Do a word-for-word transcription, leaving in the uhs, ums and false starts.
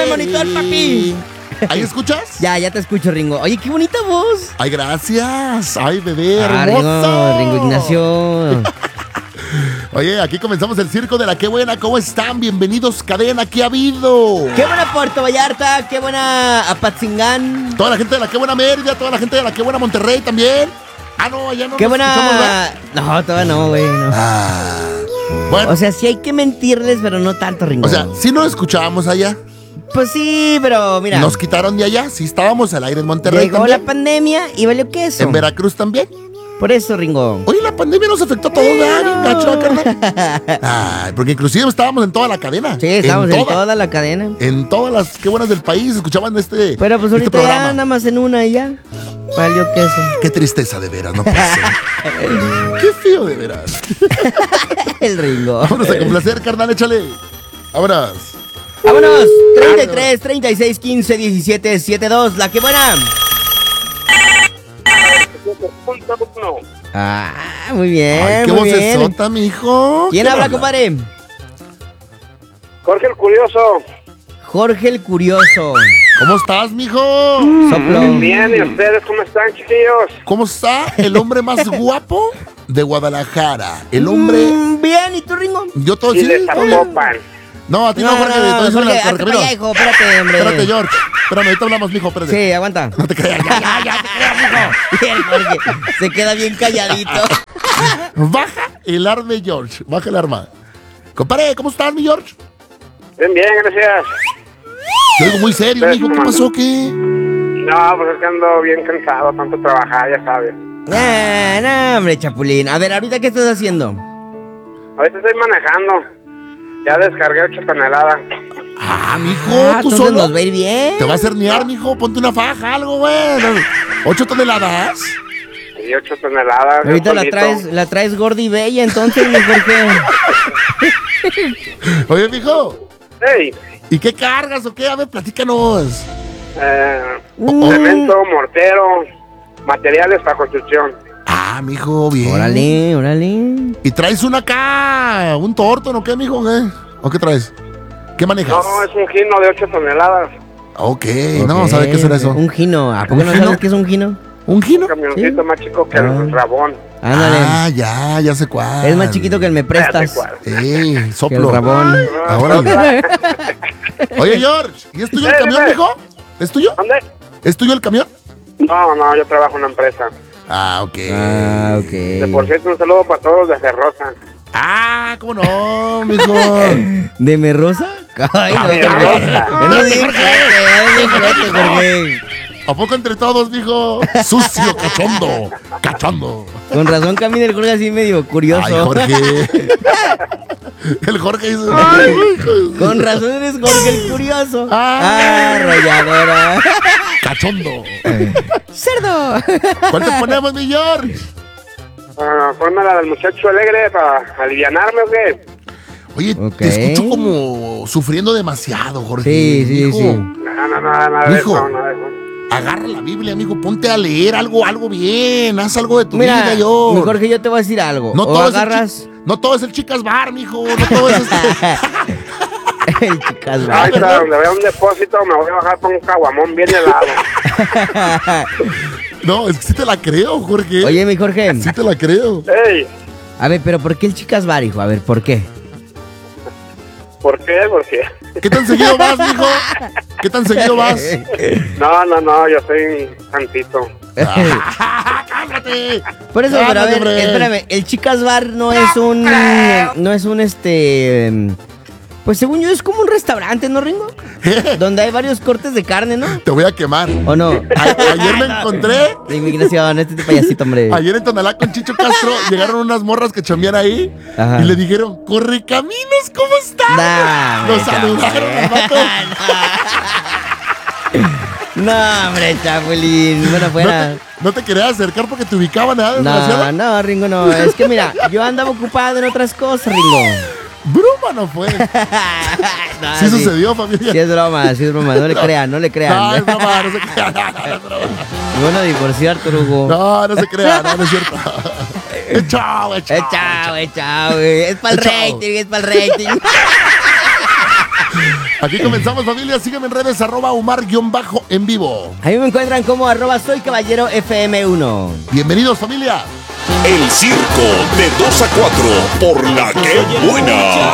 monitor, papi. ¿Ahí escuchas? Ya, ya te escucho, Ringo. Oye, qué bonita voz. Ay, gracias. Ay, bebé, Ah, hermoso. Ringo, Ringo Ignacio. Oye, aquí comenzamos el circo de la Qué Buena. ¿Cómo están? Bienvenidos, cadena. ¿Qué ha habido? Qué buena Puerto Vallarta, qué buena Apatzingán. Toda la gente de la Qué Buena Mérida, toda la gente de la Qué Buena Monterrey también. Ah, no, ya no. Qué nos escuchamos, buena. ¿verdad? No, todavía no, güey. No. Ah, bueno, O sea, sí hay que mentirles, pero no tanto, Ringo. o sea, sí nos escuchábamos allá. Pues sí, pero mira. Nos quitaron de allá. Sí estábamos al aire en Monterrey Llegó también. la pandemia y valió queso. En Veracruz también. Por eso, Ringo. Oye, la pandemia nos afectó a todos, ¿verdad? Bien gacho, carnal. Ay, porque inclusive estábamos en toda la cadena. Sí, estamos en, toda, toda la cadena. En todas las Qué Buenas del país escuchaban este, Pero pues este ahorita programa. ya nada más en una y ya. Valió queso. Qué tristeza, de veras, no pasa. Qué feo, de veras. El Ringo. Vámonos a complacer, carnal, échale. Vámonos. Vámonos. treinta y tres, treinta y seis, quince, diecisiete, setenta y dos. La que buena. Ah, muy bien. Ay, qué muy bien. vocesota, mijo. ¿Quién habla, compadre? Jorge el Curioso. Jorge el Curioso. ¿Cómo estás, mijo? Soplo. Bien, ¿y ustedes cómo están, chiquillos? ¿Cómo está el hombre más guapo de Guadalajara? El hombre... Mm, bien, ¿y tú, Ringo? Yo todo Y sí, de todo bien. Zapopan. No, a ti no, Jorge. todo eso en Jorge, la- hazte para allá, hijo, espérate, hombre. Espérate, George. Espérame, ahorita hablamos, mijo, espérate. Sí, aguanta. No te creas, ya, ya, ya, te creas, mijo. Bien, Jorge. Se queda bien calladito. Baja el arma, George. Baja el arma. Compadre, ¿cómo estás, mi George? Bien, bien, gracias. Te oigo muy serio, mijo. ¿Qué pasó? ¿Qué? No, pues es que ando bien cansado, tanto trabajar, ya sabes. Ah, no, hombre, Chapulín. A ver, ¿ahorita qué estás haciendo? Ahorita estoy manejando. Ya descargué ocho toneladas. Ah, mijo, Ah, ¿tú entonces solo? nos va a ir bien. Te va a cernear, mijo. Ponte una faja, algo, güey. ¿Ocho toneladas? Y ocho toneladas. yo Ahorita la solito. traes, la traes gorda y bella, entonces, mi Jorge. Oye, mijo. Hey, ¿Y qué cargas o qué? A ver, platícanos. eh, Mm. cemento, mortero, materiales para construcción. Ah, mijo, bien. Órale, órale. ¿Y traes una acá? ¿Un torto o qué, mijo? ¿Qué? ¿O qué traes? ¿Qué manejas? No, es un gino de ocho toneladas. Ok, no, ¿sabe qué será eso? Un gino. ¿A poco ¿Un no gino? sabes qué es un gino? ¿Un gino? Un camioncito Sí. más chico que Ah. el Rabón. Ándale. Ah, ya, ya sé cuál. Es más chiquito que el me prestas. Ya sé cuál. Ey, Que el soplo. rabón. Ahora. Oye, George, ¿y es tuyo el Eh, camión, dime. mijo? ¿Es tuyo? ¿Dónde? ¿Es tuyo el camión? No, no, yo trabajo en una empresa. Ah, ok. Ah, ok. De por cierto, un saludo para todos de Cerrosa. Ah, ¿cómo no, mijo? ¿De me rosa? Ay, no, Ah, Jorge. de rosa. No es bien fuerte, es bien fuerte, Jorge. ¿A poco entre todos, mijo? Sucio, cachondo, cachondo. Con razón camina el Jorge así medio curioso. Ay, Jorge. El Jorge dice... Ay, hijo. Con razón eres Jorge el curioso. Ah. Ah, arrolladora. Cachondo. ¡Cerdo! ¿Cuál te ponemos, mi George? Ah, ponme la del muchacho alegre para alivianarme, ¿o qué? Oye, Ok. te escucho como sufriendo demasiado, Jorge. Sí, sí, Mijo, sí. No, no, no, nada de Mijo. eso, nada de eso. Agarra la Biblia, amigo, ponte a leer algo, algo bien, haz algo de tu Mira, vida, yo. mi Jorge, yo te voy a decir algo. No o todo, agarras... es el chi- no todo es el Chicas Bar, mijo, no todo es este... el chicas Ah, ahí va. está, donde vea un depósito me voy a bajar con un caguamón bien helado. No, es que sí te la creo, Jorge. Oye, mi Jorge. Sí te la creo. Ey, A ver, pero ¿por qué el chicas bar, hijo? A ver, ¿por qué? ¿por qué? ¿Por qué? ¿Qué tan seguido vas, mijo? ¿Qué tan seguido vas? No, no, no, yo soy un santito. Ah, ¡Cálmate! Por eso, pero a Cálmate, ver, hombre. espérame, el chicas bar no es un... No es un, este... Pues según yo es como un restaurante, ¿no, Ringo? Donde hay varios cortes de carne, ¿no? Te voy a quemar. ¿O no? A- ayer me encontré... De inmigración, este es payasito, hombre. Ayer en Tonalá con Chicho Castro llegaron unas morras que chambean ahí. Ajá. Y le dijeron, Correcaminos, ¿cómo estás? Nah, Lo hombre, saludaron al vato. No, hombre, Chapulín. Bueno, No fuera. te, no te querías acercar porque te ubicaban, ¿eh? No, desgraciado? no, Ringo, no. Es que mira, yo andaba ocupado en otras cosas, Ringo. Broma no fue. No, Sí sucedió, familia. Sí es broma, sí es broma. No le crean, no le No, crean. es broma, no se crea. No, no, es broma. Me van a divorciar, Turugo. No, no se crea, no, no es cierto. Es chao, es chao. Eh, chao, eh, chao, güey. Es para el Eh, chao. rating, es para el rating. Aquí comenzamos, familia. Sígueme en redes, arroba Omar-en vivo. A mí me encuentran como arroba soy caballero F M uno. Bienvenidos, familia. El circo de dos a cuatro por La Que Buena.